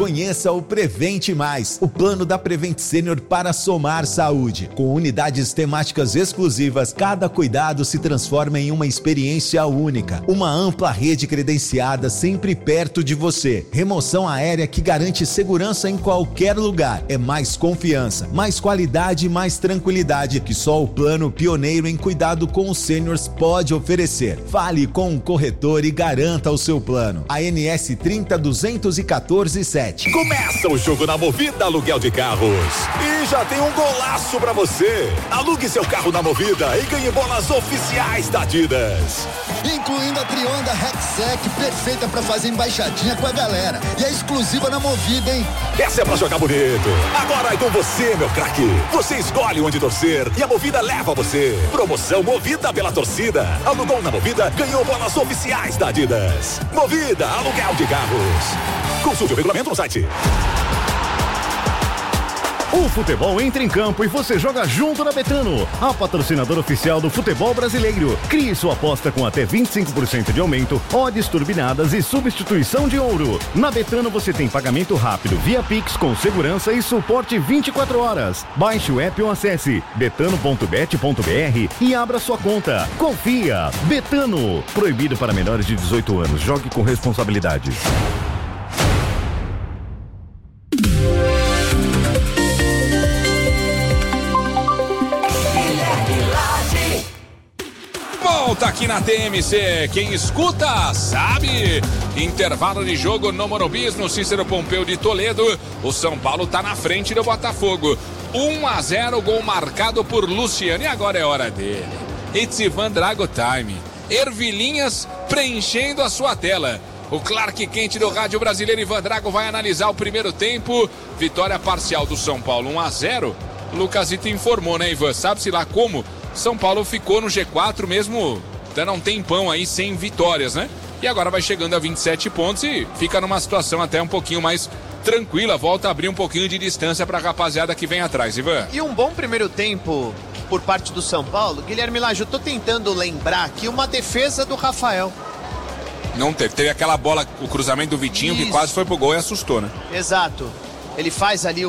Conheça o Prevente Mais, o plano da Prevent Senior para somar saúde. Com unidades temáticas exclusivas, cada cuidado se transforma em uma experiência única. Uma ampla rede credenciada sempre perto de você. Remoção aérea que garante segurança em qualquer lugar. É mais confiança, mais qualidade e mais tranquilidade que só o plano pioneiro em cuidado com os sêniors pode oferecer. Fale com um corretor e garanta o seu plano. ANS 30.214.7. Começa o jogo na Movida Aluguel de Carros. E já tem um golaço pra você. Alugue seu carro na Movida e ganhe bolas oficiais da Adidas. Incluindo a Trionda Rexec, perfeita pra fazer embaixadinha com a galera. E é exclusiva na Movida, hein? Essa é pra jogar bonito. Agora é com você, meu craque. Você escolhe onde torcer e a Movida leva você. Promoção Movida pela torcida. Alugou na Movida, ganhou bolas oficiais da Adidas. Movida Aluguel de Carros. Consulte o regulamento no site. O futebol entra em campo e você joga junto na Betano, a patrocinadora oficial do futebol brasileiro. Crie sua aposta com até 25% de aumento, odds turbinadas e substituição de ouro. Na Betano você tem pagamento rápido via Pix com segurança e suporte 24 horas. Baixe o app ou acesse betano.bet.br e abra sua conta. Confia! Betano. Proibido para menores de 18 anos. Jogue com responsabilidade. Volta aqui na TMC, quem escuta sabe. Intervalo de jogo no Morumbi, no Cícero Pompeu de Toledo. O São Paulo tá na frente do Botafogo. 1-0, gol marcado por Luciano. E agora é hora dele. It's Ivan Drago Time. Ervilinhas preenchendo a sua tela. O Clark Quente do Rádio Brasileiro, Ivan Drago, vai analisar o primeiro tempo. Vitória parcial do São Paulo, 1-0. Lucasito informou, né, Ivan? Sabe-se lá como São Paulo ficou no G4 mesmo, dando um tempão aí sem vitórias, né? E agora vai chegando a 27 pontos e fica numa situação até um pouquinho mais tranquila. Volta a abrir um pouquinho de distância pra rapaziada que vem atrás, Ivan. E um bom primeiro tempo por parte do São Paulo. Guilherme Lage, eu tô tentando lembrar aqui uma defesa do Rafael. Não teve. Teve aquela bola, o cruzamento do Vitinho, que quase foi pro gol e assustou, né? Exato. Ele faz ali um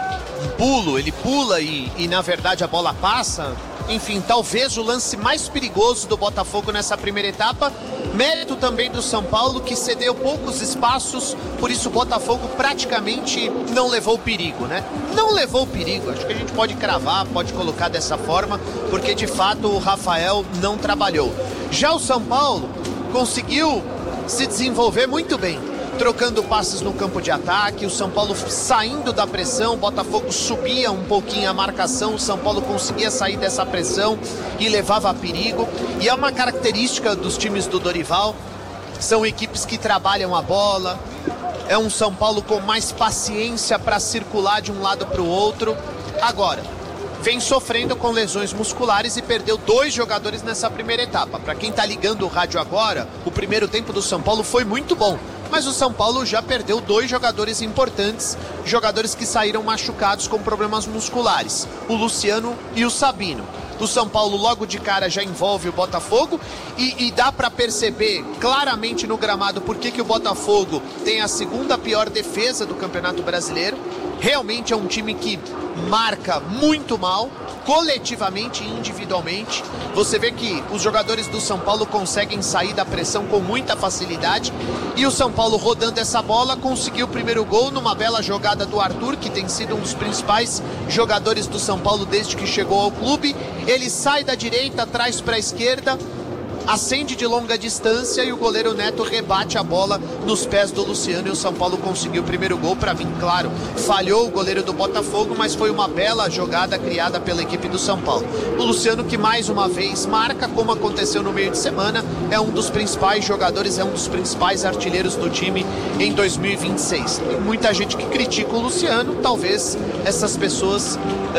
pulo, ele pula e na verdade a bola passa. Enfim, talvez o lance mais perigoso do Botafogo nessa primeira etapa. Mérito também do São Paulo, que cedeu poucos espaços, por isso o Botafogo praticamente não levou perigo, né? Não levou perigo, acho que a gente pode cravar, pode colocar dessa forma, porque de fato o Rafael não trabalhou. Já o São Paulo conseguiu se desenvolver muito bem, trocando passes no campo de ataque, o São Paulo saindo da pressão, o Botafogo subia um pouquinho a marcação, o São Paulo conseguia sair dessa pressão e levava a perigo. E é uma característica dos times do Dorival, são equipes que trabalham a bola, é um São Paulo com mais paciência para circular de um lado para o outro. Agora, vem sofrendo com lesões musculares e perdeu 2 jogadores nessa primeira etapa. Para quem está ligando o rádio agora, o primeiro tempo do São Paulo foi muito bom. Mas o São Paulo já perdeu 2 jogadores importantes, jogadores que saíram machucados com problemas musculares, o Luciano e o Sabino. O São Paulo logo de cara já envolve o Botafogo e dá para perceber claramente no gramado por que o Botafogo tem a segunda pior defesa do Campeonato Brasileiro. Realmente é um time que marca muito mal, coletivamente e individualmente. Você vê que os jogadores do São Paulo conseguem sair da pressão com muita facilidade. E o São Paulo, rodando essa bola, conseguiu o primeiro gol numa bela jogada do Arthur, que tem sido um dos principais jogadores do São Paulo desde que chegou ao clube. Ele sai da direita, traz para a esquerda, acende de longa distância e o goleiro Neto rebate a bola nos pés do Luciano e o São Paulo conseguiu o primeiro gol. Para mim, claro, falhou o goleiro do Botafogo, mas foi uma bela jogada criada pela equipe do São Paulo. O Luciano, que mais uma vez marca, como aconteceu no meio de semana, é um dos principais jogadores, é um dos principais artilheiros do time em 2026. Tem muita gente que critica o Luciano, talvez essas pessoas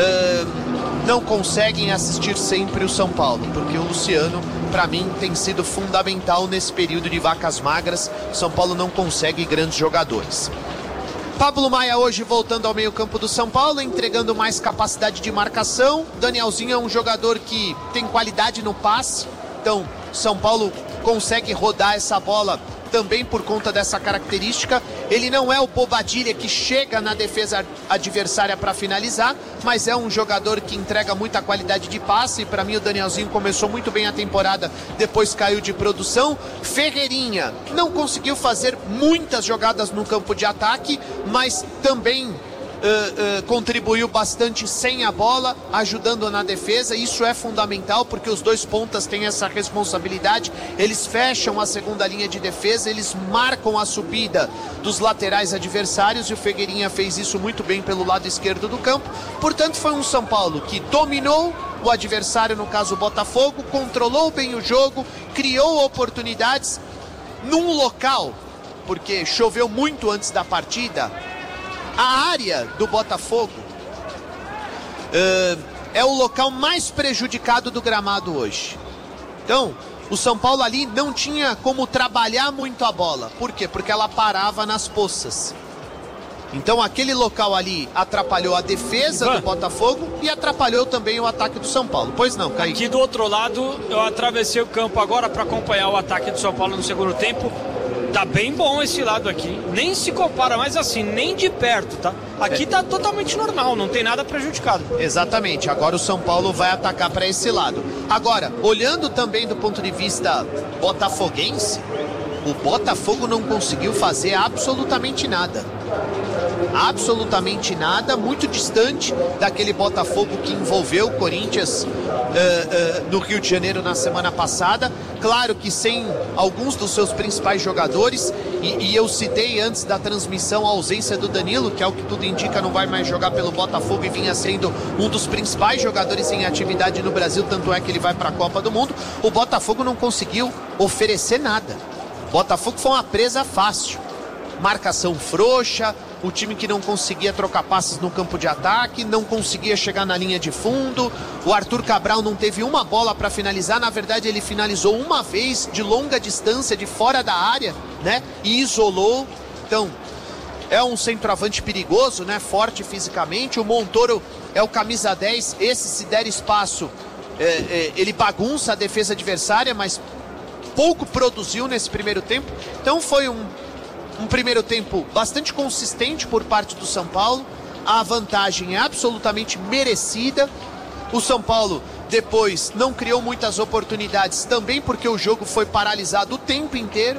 não conseguem assistir sempre o São Paulo, porque o Luciano, para mim, tem sido fundamental nesse período de vacas magras. São Paulo não consegue grandes jogadores. Pablo Maia hoje voltando ao meio-campo do São Paulo, entregando mais capacidade de marcação. Danielzinho é um jogador que tem qualidade no passe, então São Paulo consegue rodar essa bola também por conta dessa característica. Ele não é o Bobadilha que chega na defesa adversária para finalizar, mas é um jogador que entrega muita qualidade de passe. E para mim o Danielzinho começou muito bem a temporada, depois caiu de produção. Ferreirinha não conseguiu fazer muitas jogadas no campo de ataque, mas também contribuiu bastante sem a bola, ajudando na defesa. Isso é fundamental porque os dois pontas têm essa responsabilidade. Eles fecham a segunda linha de defesa, eles marcam a subida dos laterais adversários, e o Ferreirinha fez isso muito bem pelo lado esquerdo do campo. Portanto, foi um São Paulo que dominou o adversário, no caso o Botafogo, controlou bem o jogo, criou oportunidades num local, porque choveu muito antes da partida. A área do Botafogo é o local mais prejudicado do gramado hoje. Então, o São Paulo ali não tinha como trabalhar muito a bola. Por quê? Porque ela parava nas poças. Então, aquele local ali atrapalhou a defesa do Botafogo e atrapalhou também o ataque do São Paulo. Pois não, Kaique? Aqui do outro lado, eu atravessei o campo agora para acompanhar o ataque do São Paulo no segundo tempo. Tá bem bom esse lado aqui. Nem se compara mais assim, nem de perto, tá? Aqui tá totalmente normal, não tem nada prejudicado. Exatamente, agora o São Paulo vai atacar para esse lado. Agora, olhando também do ponto de vista botafoguense, o Botafogo não conseguiu fazer absolutamente nada. Absolutamente nada, muito distante daquele Botafogo que envolveu o Corinthians no Rio de Janeiro na semana passada. Claro que sem alguns dos seus principais jogadores, e eu citei antes da transmissão a ausência do Danilo, que é o que tudo indica não vai mais jogar pelo Botafogo e vinha sendo um dos principais jogadores em atividade no Brasil, tanto é que ele vai para a Copa do Mundo. O Botafogo não conseguiu oferecer nada. O Botafogo foi uma presa fácil. Marcação frouxa, o time que não conseguia trocar passes no campo de ataque, não conseguia chegar na linha de fundo. O Arthur Cabral não teve uma bola para finalizar, na verdade ele finalizou uma vez de longa distância, de fora da área, né? E isolou. Então, é um centroavante perigoso, né? Forte fisicamente. O Montoro é o camisa 10, esse se der espaço, ele bagunça a defesa adversária, mas pouco produziu nesse primeiro tempo. Então foi um primeiro tempo bastante consistente por parte do São Paulo. A vantagem é absolutamente merecida. O São Paulo depois não criou muitas oportunidades, também porque o jogo foi paralisado o tempo inteiro.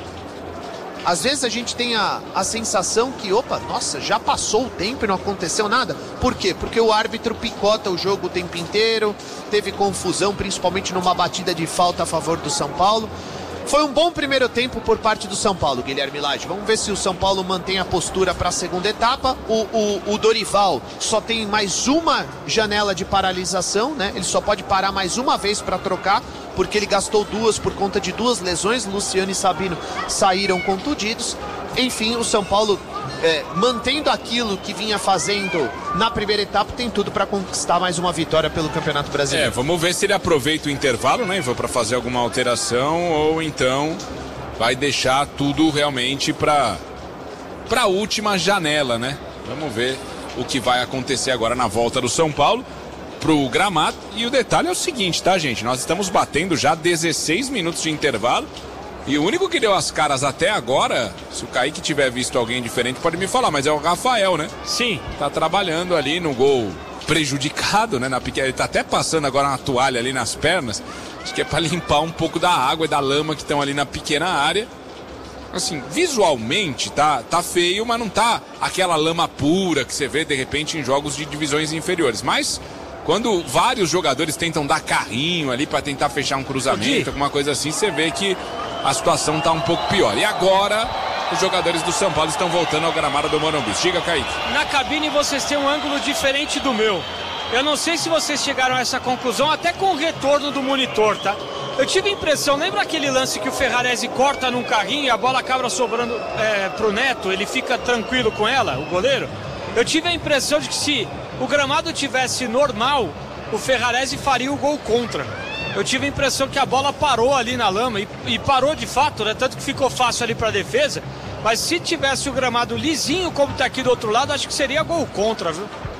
Às vezes a gente tem a sensação que, nossa, já passou o tempo e não aconteceu nada. Por quê? Porque o árbitro picota o jogo o tempo inteiro, teve confusão, principalmente numa batida de falta a favor do São Paulo. Foi um bom primeiro tempo por parte do São Paulo, Guilherme Lage. Vamos ver se o São Paulo mantém a postura para a segunda etapa. O Dorival só tem mais uma janela de paralisação, né? Ele só pode parar mais uma vez para trocar, porque ele gastou duas por conta de duas lesões. Luciano e Sabino saíram contundidos. Enfim, o São Paulo, mantendo aquilo que vinha fazendo na primeira etapa, tem tudo para conquistar mais uma vitória pelo Campeonato Brasileiro. Vamos ver se ele aproveita o intervalo, né, Ivan, para fazer alguma alteração, ou então vai deixar tudo realmente para a última janela, né? Vamos ver o que vai acontecer agora na volta do São Paulo pro gramado. E o detalhe é o seguinte, tá, gente? Nós estamos batendo já 16 minutos de intervalo. E o único que deu as caras até agora, se o Kaique tiver visto alguém diferente, pode me falar, mas é o Rafael, né? Sim. Tá trabalhando ali no gol prejudicado, né? Na pequena. Ele tá até passando agora uma toalha ali nas pernas. Acho que é pra limpar um pouco da água e da lama que estão ali na pequena área. Assim, visualmente tá feio, mas não tá aquela lama pura que você vê de repente em jogos de divisões inferiores. Mas quando vários jogadores tentam dar carrinho ali pra tentar fechar um cruzamento, alguma coisa assim, você vê que a situação está um pouco pior. E agora os jogadores do São Paulo estão voltando ao gramado do Morumbi. Diga, Kaique. Na cabine vocês têm um ângulo diferente do meu. Eu não sei se vocês chegaram a essa conclusão até com o retorno do monitor, tá? Eu tive a impressão, lembra aquele lance que o Ferraresi corta num carrinho e a bola acaba sobrando pro Neto, ele fica tranquilo com ela, o goleiro? Eu tive a impressão de que se o gramado tivesse normal, o Ferraresi faria o gol contra. Eu tive a impressão que a bola parou ali na lama e parou de fato, né? Tanto que ficou fácil ali para a defesa. Mas se tivesse o gramado lisinho como está aqui do outro lado, acho que seria gol contra, viu?